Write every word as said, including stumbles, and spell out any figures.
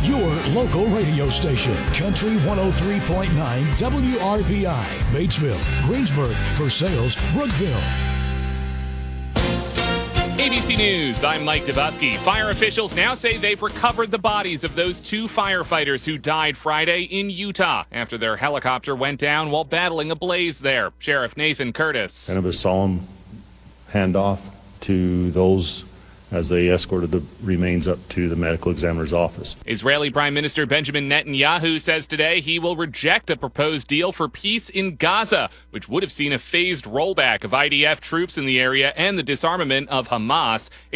your local radio station. Country one oh three point nine W R B I, Batesville, Greensburg, Versailles, Brookville. A B C News, I'm Mike Dubusky. Fire officials now say they've recovered the bodies of those two firefighters who died Friday in Utah after their helicopter went down while battling a blaze there. Sheriff Nathan Curtis. Kind of a solemn handoff to those as they escorted the remains up to the medical examiner's office. Israeli Prime Minister Benjamin Netanyahu says today he will reject a proposed deal for peace in Gaza, which would have seen a phased rollback of I D F troops in the area and the disarmament of Hamas.